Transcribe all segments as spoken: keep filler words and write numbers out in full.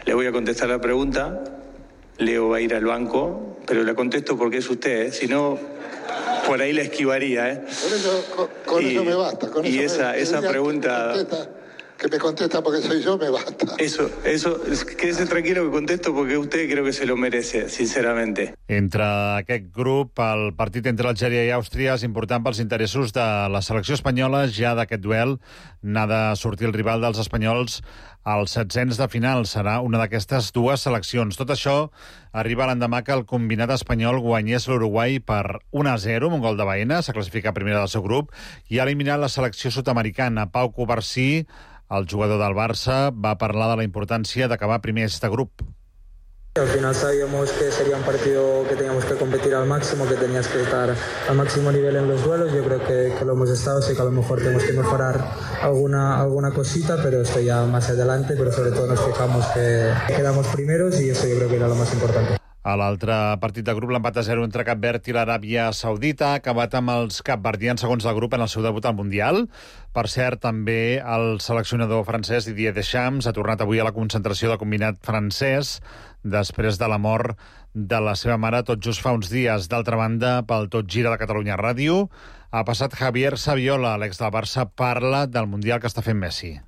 Le voy a contestar la pregunta. Leo va a ir al banco, pero la contesto porque es usted, ¿eh? Si no, por ahí la esquivaría, ¿eh? Por eso, con, con y, eso me basta. Con y eso esa, me, esa pregunta... Que me, contesta, que me contesta porque soy yo, me basta. Eso, eso, quédese tranquilo que contesto porque usted creo que se lo merece, sinceramente. Entre aquest grup, el partit entre Algèria i Àustria és important pels interessos de la selecció espanyola. Ja d'aquest duel n'ha de sortir el rival dels espanyols als setzents de final. Serà una d'aquestes dues seleccions. Tot això arriba l'endemà que el combinat espanyol guanyés l'Uruguai per un a zero, amb un gol de Baena, s'ha classificat primera del seu grup, i ha eliminat la selecció sud-americana. Pau Covarsí, el jugador del Barça, va parlar de la importància d'acabar primers de grup. Al final sabíamos que sería un partido que teníamos que competir al máximo, que tenías que estar al máximo nivel en los duelos. Yo creo que, que lo hemos estado, sé que a lo mejor tenemos que mejorar alguna, alguna cosita, pero esto ya más adelante, pero sobre todo nos fijamos que quedamos primeros y eso yo creo que era lo más importante. A l'altre partit de grup, l'empat a zero entre Cap Verd i l'Aràbia Saudita, ha acabat amb els capverdians segons del grup en el seu debut al Mundial. Per cert, també el seleccionador francès Didier Deschamps ha tornat avui a la concentració del combinat francès després de la mort de la seva mare tot just fa uns dies. D'altra banda, pel Tot Gira de Catalunya Ràdio, ha passat Javier Saviola, l'ex del Barça, parla del Mundial que està fent Messi.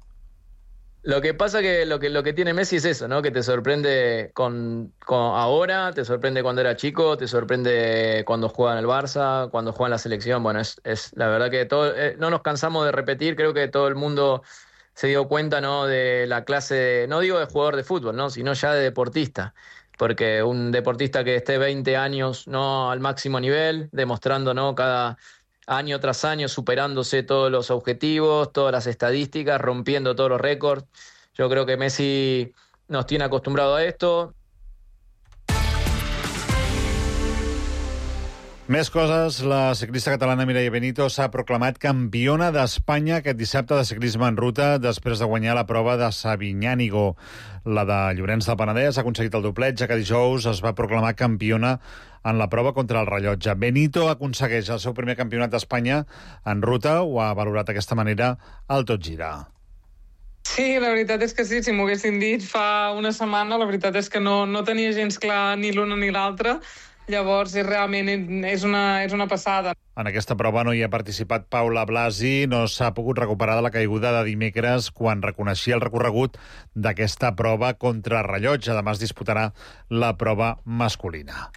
Lo que pasa que lo que lo que tiene Messi es eso, ¿no? Que te sorprende con, con ahora, te sorprende cuando era chico, te sorprende cuando juega en el Barça, cuando juega en la selección. Bueno, es, es la verdad que todo, eh, no nos cansamos de repetir. Creo que todo el mundo se dio cuenta, ¿no? De la clase, de, no digo de jugador de fútbol, ¿no? Sino ya de deportista. Porque un deportista que esté veinte años, ¿no? Al máximo nivel, demostrando, ¿no? Cada año tras año, superándose todos los objetivos, todas las estadísticas, rompiendo todos los récords. Yo creo que Messi nos tiene acostumbrado a esto. Més coses, la ciclista catalana Mireia Benito s'ha proclamat campiona d'Espanya aquest dissabte de ciclisme en ruta després de guanyar la prova de Sabinyànigo. La de Llorenç del Penedès ha aconseguit el dobletge que dijous es va proclamar campiona en la prova contra el rellotge. Benito aconsegueix el seu primer campionat d'Espanya en ruta, ho ha valorat d'aquesta manera el Tot Gira. Sí, la veritat és que sí, si m'ho haguessin dit fa una setmana, la veritat és que no, no tenia gens clar ni l'una ni l'altra. Llavors, realment és una, és una passada. En aquesta prova no hi ha participat Paula Blasi, no s'ha pogut recuperar de la caiguda de dimecres quan reconeixia el recorregut d'aquesta prova contra rellotge. Demà es disputarà la prova masculina.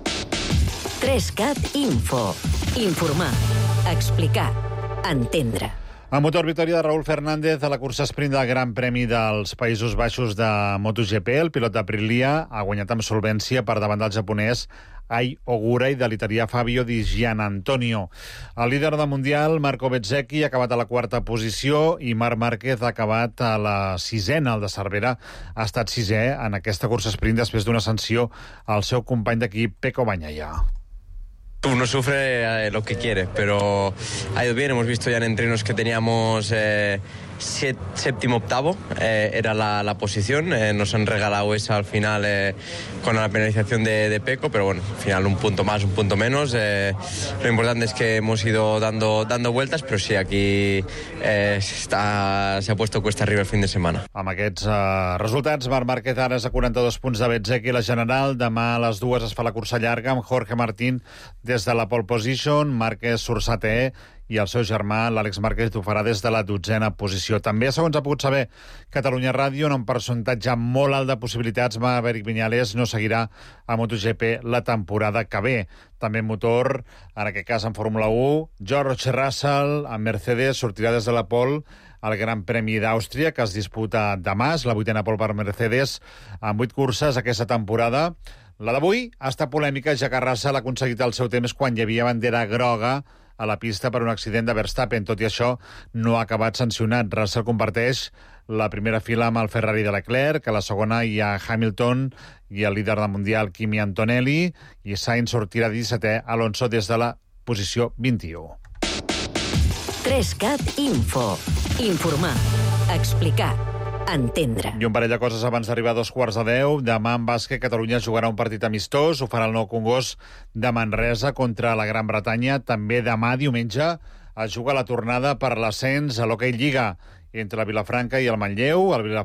Trescat Info. Informar, explicar, entendre. A motor, victòria de Raúl Fernández a la cursa sprint del Gran Premi dels Països Baixos de MotoGP. El pilot d'Aprilia ha guanyat amb solvència per davant del japonès Ai Ogura i de l'italià Fabio Di Gianantonio. El líder del Mundial, Marco Bezzecchi, ha acabat a la quarta posició i Marc Márquez ha acabat a la sisena. El de Cervera ha estat sisè en aquesta cursa sprint després d'una sanció al seu company d'equip, Pecco Bagnaia. Uno sufre eh, lo que quiere, pero ha ido bien. Hemos visto ya en entrenos que teníamos eh, siete, séptimo, octavo, eh, era la, la posición. Eh, nos han regalado esa al final eh, con la penalización de, de Pecco, pero bueno, al final un punto más, un punto menos. Eh, lo importante es que hemos ido dando, dando vueltas, pero sí, aquí eh, está, se ha puesto cuesta arriba el fin de semana. Amb aquests uh, resultats, Marc Márquez ara és a quaranta-dos punts de Bezzecchi la general. Demà a les dues es fa la cursa llarga amb Jorge Martín des de la pole position. Márquez surt setè i el seu germà, l'Àlex Márquez, ho farà des de la dotzena posició. També, segons ha pogut saber Catalunya Ràdio, en un percentatge molt alt de possibilitats, Maverick Viñales no seguirà a MotoGP la temporada que ve. També en motor, en aquest cas en Fórmula u, George Russell, en Mercedes, sortirà des de la pole al Gran Premi d'Àustria, que es disputa demà, és la vuitena pole per Mercedes, amb vuit curses aquesta temporada. La d'avui ha estat polèmica, ja que Russell ha aconseguit el seu temps quan hi havia bandera groga a la pista per un accident de Verstappen. Tot i això, no ha acabat sancionat. Russell comparteix la primera fila amb el Ferrari de Leclerc, a la segona hi ha Hamilton i el líder del Mundial, Kimi Antonelli, i Sainz sortirà dissetè, Alonso des de la posició vint-i-u. Trescat Info. Informar, explicar, entendre. I un parell de coses abans d'arribar a dos quarts de deu. Demà en bàsquet Catalunya jugarà un partit amistós. Ho farà el Nou Congost de Manresa contra la Gran Bretanya. També demà, diumenge, es juga la tornada per l'ascens a l'Hockey Lliga entre la Vilafranca i el Manlleu. El Vilafranca